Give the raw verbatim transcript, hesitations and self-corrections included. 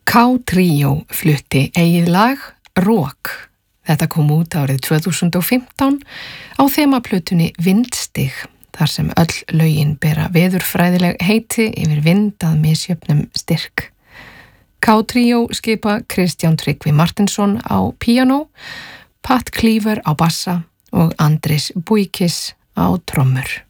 K-Trio flutti eigið lag Rok. Þetta kom út árið tvö þúsund og fimmtán á þemaplötunni Vindstig, þar sem öll lögin bera veðurfræðileg heiti yfir vind að misjöfnum styrk. K-Trio skipa Kristján Tryggvi Martinsson á píanó, Pat Cleaver á bassa og Andris Buikis á trommur.